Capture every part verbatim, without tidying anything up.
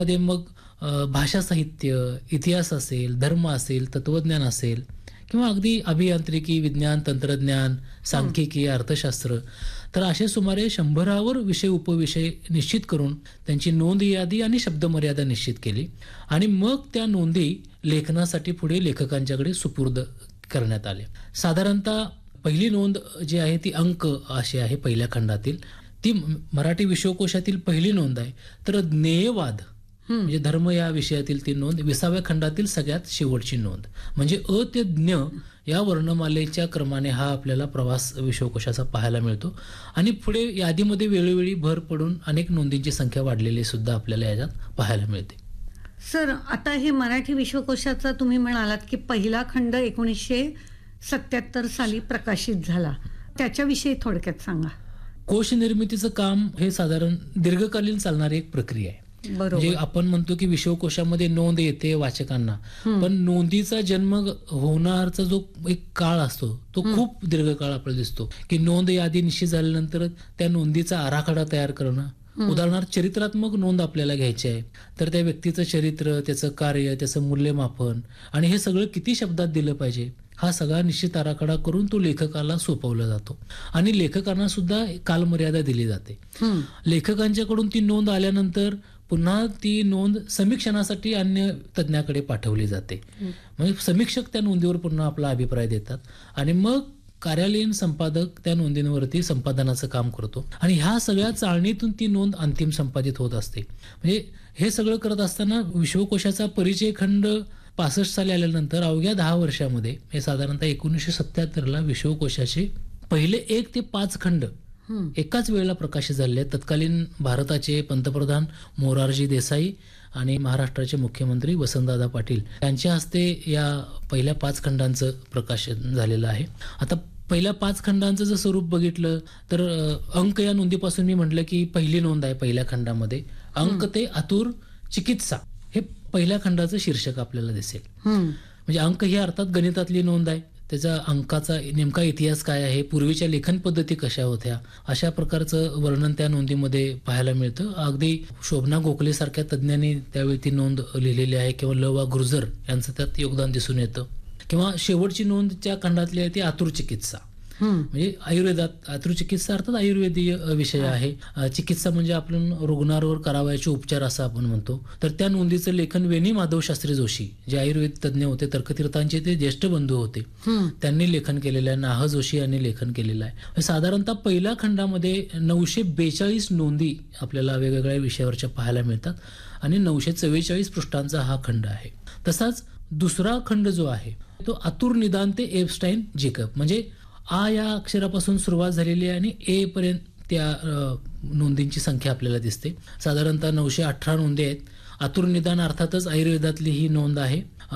मध्ये मग अ, भाषा साहित्य, इतिहास असेल, धर्म असेल, तत्वज्ञान असेल किंवा अगदी अभियांत्रिकी, विज्ञान, तंत्रज्ञान, सांख्यिकी, अर्थशास्त्र, तर असे सुमारे शंभरावर विषय उपविषय निश्चित करून त्यांची नोंद यादी आणि शब्दमर्यादा निश्चित केली आणि मग त्या नोंदी लेखनासाठी पुढे लेखकांच्याकडे सुपूर्द करण्यात आल्या. साधारणतः पहिली नोंद जी आहे ती अंक अशी आहे पहिल्या खंडातील. ती मराठी विश्वकोशातील पहिली नोंद आहे. तर ज्ञेयवाद म्हणजे धर्म या विषयातील ती नोंद विसाव्या खंडातील सगळ्यात शेवटची नोंद. म्हणजे अ ते ज्ञ या वर्णमालेच्या क्रमाने हा आपल्याला प्रवास विश्वकोशाचा पाहायला मिळतो आणि पुढे यादीमध्ये वेळोवेळी भर पडून अनेक नोंदींची संख्या वाढलेली सुद्धा आपल्याला याच्यात पाहायला मिळते. सर, आता हे मराठी विश्वकोशाचा तुम्ही म्हणालात की पहिला खंड एकोणीसशे सत्याहत्तर साली प्रकाशित झाला, त्याच्याविषयी थोडक्यात सांगा. कोश निर्मितीचं काम हे साधारण दीर्घकालीन चालणारी एक प्रक्रिया आहे. म्हणजे आपण म्हणतो की विश्वकोशामध्ये नोंद येते वाचकांना, पण नोंदीचा जन्म होणारचा जो एक काळ असतो तो खूप दीर्घ काळ आपल्याला दिसतो. की नोंद यादी निश्चित झाल्यानंतर त्या नोंदीचा आराखडा तयार करणं. उदाहरणार्थ चरित्रात्मक नोंद आपल्याला घ्यायची आहे तर त्या व्यक्तीचं चरित्र, त्याचं कार्य, त्याचं मूल्यमापन आणि हे सगळं किती शब्दात दिलं पाहिजे हा सगळा निश्चित आराखडा करून तो लेखकाला सोपवला जातो आणि लेखकांना सुद्धा कालमर्यादा दिली जाते. लेखकांच्याकडून ती नोंद आल्यानंतर पुन्हा ती नोंद समीक्षणासाठी अन्य तज्ञाकडे पाठवली जाते. म्हणजे समीक्षक त्या नोंदीवर पुन्हा आपला अभिप्राय देतात आणि मग कार्यालयीन संपादक त्या नोंदींवरती संपादनाचं काम करतो आणि ह्या सगळ्या चाळणीतून ती नोंद अंतिम संपादित होत असते. म्हणजे हे सगळं करत असताना विश्वकोशाचा परिचय खंड पासष्ट साली आल्यानंतर अवघ्या दहा वर्षामध्ये हे साधारणतः एकोणीसशे सत्याहत्तरला विश्वकोशाचे पहिले एक ते पाच खंड एकाच वेळेला प्रकाशित झाले. तत्कालीन भारताचे पंतप्रधान मोरारजी देसाई आणि महाराष्ट्राचे मुख्यमंत्री वसंतदादा पाटील यांच्या हस्ते या पहिल्या पाच खंडांचं प्रकाशन झालेलं आहे. आता पहिल्या पाच खंडांचं जर स्वरूप बघितलं तर अंक या नोंदीपासून मी म्हटलं की पहिली नोंद आहे पहिल्या खंडामध्ये. अंक ते आतुर चिकित्सा हे पहिल्या खंडाचं शीर्षक आपल्याला दिसेल. म्हणजे अंक ही अर्थात गणितातली नोंद आहे. त्याचा अंकाचा नेमका इतिहास काय आहे, पूर्वीच्या लेखन पद्धती कशा होत्या, अशा प्रकारचं वर्णन त्या नोंदीमध्ये पाहायला मिळतं. अगदी शोभना गोखले सारख्या तज्ज्ञांनी त्यावेळी ती नोंद लिहिलेली आहे किंवा ल वा गुर्जर यांचं त्यात योगदान दिसून येतं. किंवा शेवटची नोंद ज्या खंडातली आहे ती आतुर चिकित्सा म्हणजे आयुर्वेदात आतुर चिकित्सा अर्थात आयुर्वेदीय विषय आहे. चिकित्सा म्हणजे आपण रुग्णावर करावयाचे उपचार असं आपण म्हणतो. तर त्या नोंदीचं लेखन वेणी माधव शास्त्री जोशी जे आयुर्वेद तज्ज्ञ होते, तर्कतीर्थांचे ते ज्येष्ठ बंधू होते, त्यांनी लेखन केलेलं आहे. नाह जोशी यांनी लेखन केलेलं आहे. साधारणतः पहिल्या खंडामध्ये नऊशे बेचाळीस नोंदी आपल्याला वेगवेगळ्या विषयावरच्या पाहायला मिळतात आणि नऊशे चव्वेचाळीस पृष्ठांचा हा खंड आहे. तसाच दुसरा खंड जो आहे तो आतुर निदान ते एपस्टाईन जेकब म्हणजे आ या अक्षरापासून सुरुवात झालेली आहे आणि ए पर्यंत त्या नोंदींची संख्या आपल्याला दिसते. साधारणतः नऊशे अठरा नोंदी आहेत. आतुर निदान अर्थातच आयुर्वेदातली ही नोंद आहे.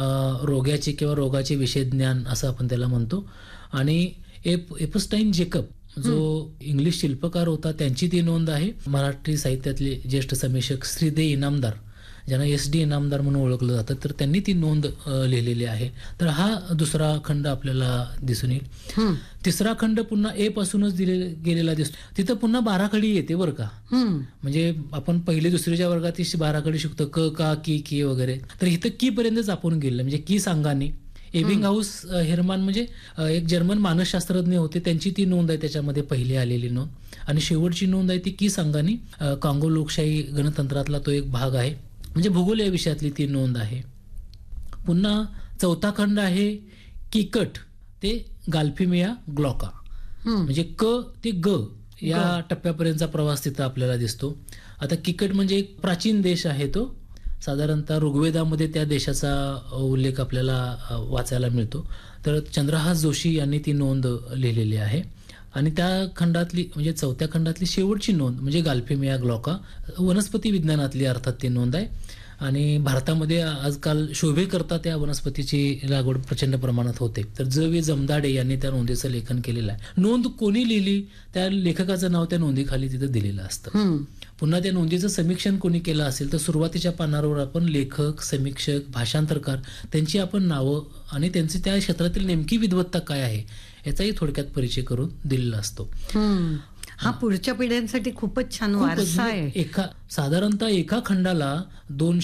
रोगाचे किंवा रोगाचे विषय ज्ञान असं आपण त्याला म्हणतो. आणि एप एपस्टाईन जेकब जो इंग्लिश शिल्पकार होता त्यांची ती नोंद आहे. मराठी साहित्यातले ज्येष्ठ समीक्षक श्रीदेव इनामदार ज्यांना एस डी इनामदार म्हणून ओळखलं जातं तर त्यांनी ती नोंद लिहिलेली आहे. तर हा दुसरा खंड आपल्याला दिसून येईल. तिसरा खंड पुन्हा ए पासूनच दिले गेलेला दिसतो. तिथं पुन्हा बाराखडी येते बरं का. म्हणजे आपण पहिली दुसरीच्या वर्गात बाराखडी शिकतो क का की की वगैरे, तर इथं की पर्यंतच आपण गेलं. म्हणजे की सांगानी एबिंग हाऊस हेरमान म्हणजे एक जर्मन मानसशास्त्रज्ञ होते, त्यांची ती नोंद आहे त्याच्यामध्ये पहिली आलेली नोंद. आणि शेवटची नोंद आहे ती की सांगानी काँगो लोकशाही गणतंत्रातला तो एक भाग आहे. म्हणजे भूगोल या विषयातली ती नोंद आहे. पुन्हा चौथा खंड आहे किकट ते गाल्फिमिया ग्लॉका म्हणजे क ते ग या टप्प्यापर्यंतचा प्रवास तिथं आपल्याला दिसतो. आता किकट म्हणजे एक प्राचीन देश आहे तो. साधारणतः ऋग्वेदामध्ये त्या देशाचा उल्लेख आपल्याला वाचायला मिळतो. तर चंद्रहास जोशी यांनी ती नोंद लिहिलेली आहे. आणि त्या खंडातली म्हणजे चौथ्या खंडातली शेवटची नोंद म्हणजे गाल्फिमिया ग्लॉका वनस्पती विज्ञानातली अर्थात ती नोंद आहे. आणि भारतामध्ये आजकाल शोभेकरता त्या वनस्पतीची लागवड प्रचंड प्रमाणात होते. तर ज वी जमदाडे यांनी त्या नोंदीचं लेखन केलेलं आहे. नोंद कोणी लिहिली त्या लेखकाचं नाव त्या नोंदीखाली तिथं दिलेलं असतं. पुन्हा त्या नोंदीचं समीक्षण कोणी केलं असेल तर सुरुवातीच्या पानावर आपण लेखक, समीक्षक, भाषांतरकार त्यांची आपण नावं आणि त्यांची त्या क्षेत्रातील नेमकी विद्वत्ता काय आहे याचाही थोडक्यात परिचय करून दिलेला असतो. हा पुढच्या पिढ्यांसाठी खूपच छान खूपच वारसा म्हणजे आहे. एका साधारणतः एका खंडाला दोनशे